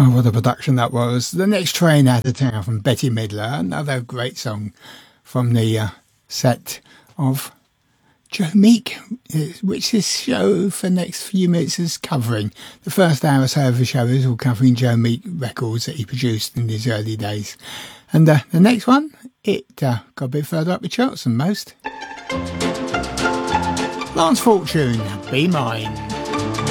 Oh, what a production that was. The Next Train Out of Town from Betty Midler. Another great song from the set of Joe Meek, which this show for the next few minutes is covering. The first hour or so of the show is all covering Joe Meek records that he produced in his early days. And the next one, it got a bit further up the charts than most. Lance Fortune, Be Mine.